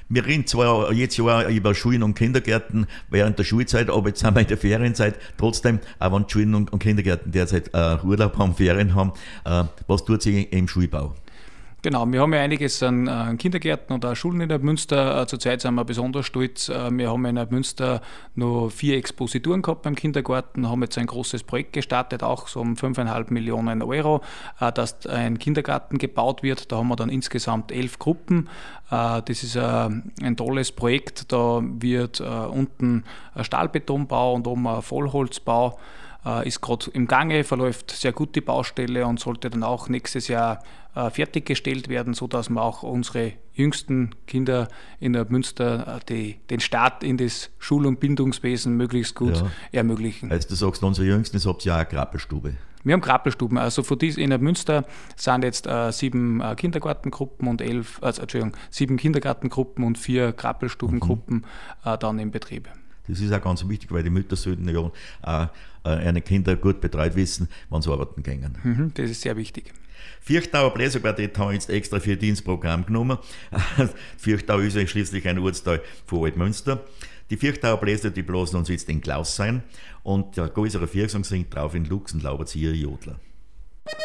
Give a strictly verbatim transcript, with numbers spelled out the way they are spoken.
Wir reden zwar jetzt Jahr über Schulen und Kindergärten während der Schulzeit, aber jetzt sind wir in der Ferienzeit. Trotzdem, auch wenn die Schulen und Kindergärten derzeit äh, Urlaub haben, Ferien haben, äh, was tut sich im Schulbau? Genau, wir haben ja einiges an, an Kindergärten und auch Schulen in der Münster. Zurzeit sind wir besonders stolz. Wir haben in der Münster noch vier Exposituren gehabt beim Kindergarten, haben jetzt ein großes Projekt gestartet, auch so um fünfeinhalb Millionen Euro, dass ein Kindergarten gebaut wird. Da haben wir dann insgesamt elf Gruppen. Das ist ein tolles Projekt. Da wird unten ein Stahlbetonbau und oben ein Vollholzbau. Ist gerade im Gange, verläuft sehr gut die Baustelle und sollte dann auch nächstes Jahr äh, fertiggestellt werden, sodass wir auch unsere jüngsten Kinder in der Münster äh, die, den Start in das Schul- und Bildungswesen möglichst gut ja. ermöglichen. Also du sagst, unsere Jüngsten, das habt ihr ja auch eine Krabbelstube. Wir haben Krabbelstuben. Also von dies, in der Münster sind jetzt äh, sieben äh, Kindergartengruppen und elf, also, Entschuldigung, sieben Kindergartengruppen und vier Krabbelstubengruppen mhm. äh, dann im Betrieb. Das ist auch ganz wichtig, weil die Mütter sollten ja auch ihre Kinder gut betreut wissen, wann sie arbeiten gehen. Mhm, das ist sehr wichtig. Vierchtauer Bläserquartett haben wir jetzt extra für Dienstprogramm genommen. Vierchtau ist ja schließlich ein Ortsteil von Altmünster. Die Vierchtauer Bläser, die blasen uns jetzt in Klaus sein und der größere Viergesang singt drauf in Luchs und Lauberzieher Jodler.